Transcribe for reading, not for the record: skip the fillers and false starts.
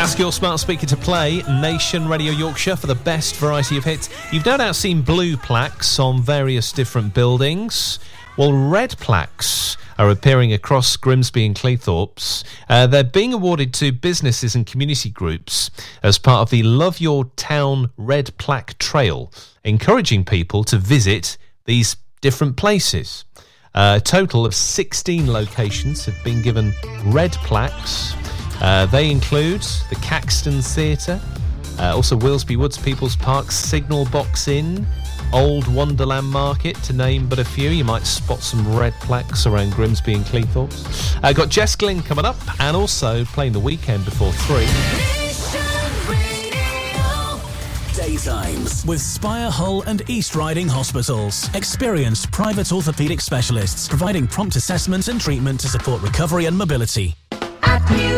Ask your smart speaker to play Nation Radio Yorkshire for the best variety of hits. You've no doubt seen blue plaques on various different buildings. Well, red plaques are appearing across Grimsby and Cleethorpes. They're being awarded to businesses and community groups as part of the Love Your Town Red Plaque Trail, encouraging people to visit these different places. A total of 16 locations have been given red plaques. They include the Caxton Theatre, also Willesby Woods People's Park, Signal Box Inn, Old Wonderland Market, to name but a few. You might spot some red plaques around Grimsby and Cleethorpes. Got Jess Glynn coming up, and also playing the weekend before 3. Daytimes with Spire, Hull and East Riding Hospitals. Experienced private orthopaedic specialists providing prompt assessment and treatment to support recovery and mobility. At